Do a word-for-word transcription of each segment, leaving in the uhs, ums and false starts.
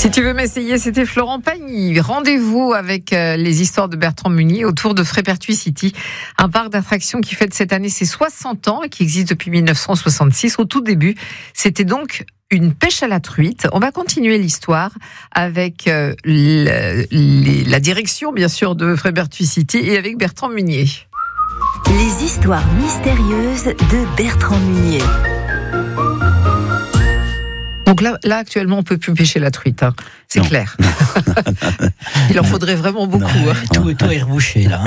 Si tu veux m'essayer, c'était Florent Pagny. Rendez-vous avec euh, les histoires de Bertrand Munier autour de Frépertuis City, un parc d'attractions qui fête cette année ses soixante ans et qui existe depuis dix-neuf cent soixante-six. Au tout début, c'était donc une pêche à la truite. On va continuer l'histoire avec euh, le, les, la direction, bien sûr, de Frépertuis City et avec Bertrand Munier. Les histoires mystérieuses de Bertrand Munier. Donc là, là, actuellement, on peut plus pêcher la truite, hein. C'est non. Clair. Il en faudrait vraiment beaucoup. Non, hein. tout, tout est rebouché, là.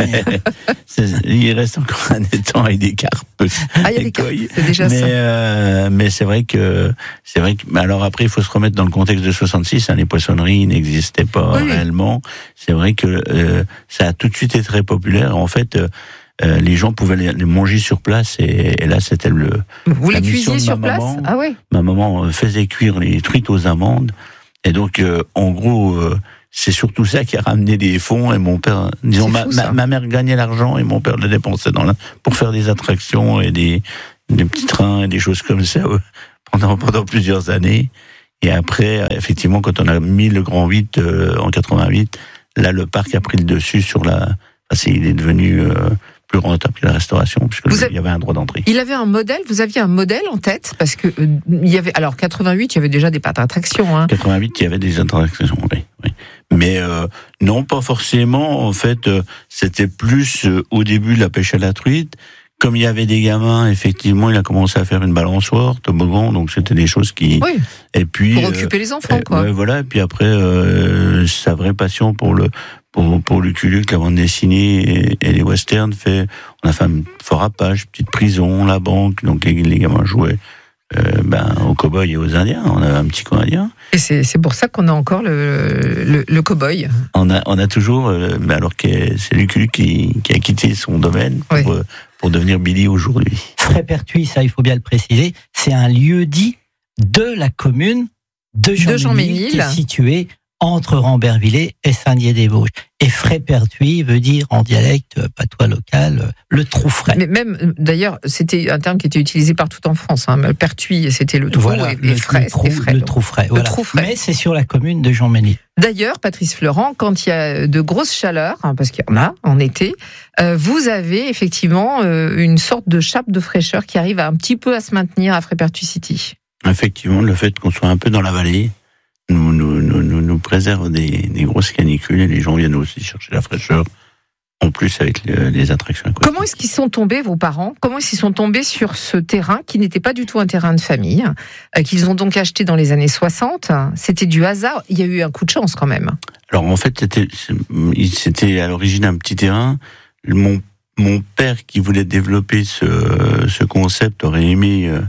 Il reste encore un étang avec des carpes. Ah, il y a des carpes, c'est déjà mais, ça. Euh, mais c'est vrai que, c'est vrai que, alors après, il faut se remettre dans le contexte de soixante-six, hein, les poissonneries n'existaient pas oui, réellement. Oui. C'est vrai que euh, ça a tout de suite été très populaire. En fait, euh, Euh, les gens pouvaient les, les manger sur place et, et là c'était le. Vous les cuisiez sur place ? Ah oui. Ma maman faisait cuire les truites aux amandes et donc euh, en gros euh, c'est surtout ça qui a ramené des fonds et mon père, disons ma, fou, ma, ma mère gagnait l'argent et mon père le dépensait dans la, pour faire des attractions et des, des petits trains et des choses comme ça euh, pendant pendant plusieurs années et après effectivement quand on a mis le Grand huit euh, en quatre-vingt-huit, là le parc a pris le dessus sur la. Enfin, il est devenu euh, plus rentable que la restauration, puisque il avez... y avait un droit d'entrée. Il avait un modèle, vous aviez un modèle en tête, parce que euh, il y avait, alors quatre-vingt-huit, il y avait déjà des parcs d'attractions. Hein. quatre-vingt-huit, il y avait des attractions, oui. oui. Mais euh, non, pas forcément. En fait, euh, c'était plus euh, au début de la pêche à la truite. Comme il y avait des gamins, effectivement, il a commencé à faire une balançoire, toboggan, donc c'était des choses qui. Oui. Et puis pour occuper euh, les enfants, quoi. Ouais, voilà. Et puis après, euh, sa vraie passion pour le. Pour, pour Lucky Luke, la bande dessinée et, et les westerns, fait, on a fait un fort à page, petite prison, la banque, donc les, les gamins jouaient euh, ben, aux cow-boys et aux indiens. On avait un petit coin indien. Et c'est, c'est pour ça qu'on a encore le, le, le cow-boy. On a, on a toujours, euh, mais alors que c'est Lucky Luke qui, qui a quitté son domaine pour, oui. euh, pour devenir Billy aujourd'hui. Frépertuis, ça il faut bien le préciser, c'est un lieu dit de la commune de Jean-Ménil, qui est situé entre Rambervillers et Saint-Dié-des-Vosges. Et Frépertuis veut dire, en dialecte patois local, le trou frais. Mais même, d'ailleurs, c'était un terme qui était utilisé partout en France. Hein. Pertuis, c'était le trou, voilà, et, le, et frais, le trou, c'était frais. Le trou frais, voilà. trou frais. Mais c'est sur la commune de Jean-Ménil. D'ailleurs, Patrice Fleurant, quand il y a de grosses chaleurs, hein, parce qu'il y en a en été, euh, vous avez effectivement euh, une sorte de chape de fraîcheur qui arrive à un petit peu à se maintenir à Frépertuis City. Effectivement, le fait qu'on soit un peu dans la vallée, Nous, nous, nous, nous, nous préserve des, des grosses canicules et les gens viennent aussi chercher la fraîcheur, en plus avec le, les attractions aquatiques. Comment est-ce qu'ils sont tombés, vos parents ? Comment est-ce qu'ils sont tombés sur ce terrain qui n'était pas du tout un terrain de famille, euh, qu'ils ont donc acheté dans les années soixante ? C'était du hasard, il y a eu un coup de chance quand même. Alors en fait, c'était, c'était à l'origine un petit terrain. Mon, mon père qui voulait développer ce, ce concept aurait aimé... Euh,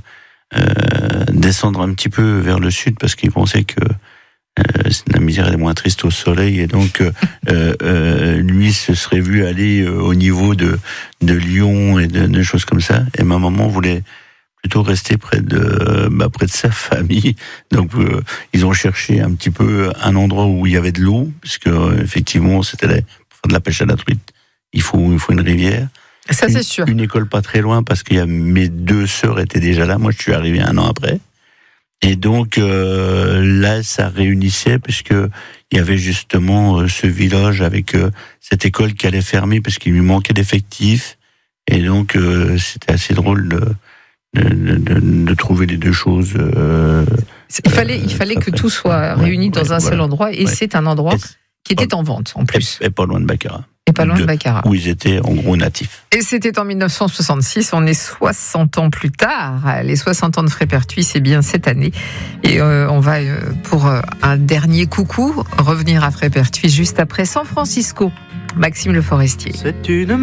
Euh, descendre un petit peu vers le sud parce qu'il pensait que euh, la misère est moins triste au soleil et donc euh, euh, lui se serait vu aller euh, au niveau de, de Lyon et de, de choses comme ça et ma maman voulait plutôt rester près de, bah, près de sa famille donc euh, ils ont cherché un petit peu un endroit où il y avait de l'eau parce que euh, effectivement c'était la, pour faire de la pêche à la truite il faut, il faut une rivière. Ça, une, c'est sûr. Une école pas très loin parce que y a, mes deux sœurs étaient déjà là. Moi, je suis arrivé un an après. Et donc, euh, là, ça réunissait parce que il y avait justement euh, ce village avec euh, cette école qui allait fermer parce qu'il lui manquait d'effectifs. Et donc, euh, c'était assez drôle de, de, de, de trouver les deux choses. Euh, il fallait, euh, il fallait que tout soit réuni ouais, dans ouais, un seul voilà. endroit. Et ouais. c'est un endroit et qui était en vente, en plus. Et, et pas loin de Baccarat. Et pas loin de, de Baccarat. Où ils étaient en gros natifs. Et c'était en dix-neuf cent soixante-six, on est soixante ans plus tard. Les soixante ans de Frépertuis, c'est bien cette année. Et euh, on va, euh, pour euh, un dernier coucou, revenir à Frépertuis juste après San Francisco. Maxime Le Forestier. C'est une